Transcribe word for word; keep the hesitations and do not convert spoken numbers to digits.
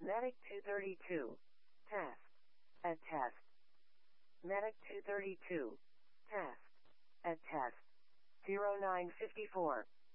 Medic two thirty-two. Test. At test. Medic two thirty-two. Test. At test. zero nine fifty-four.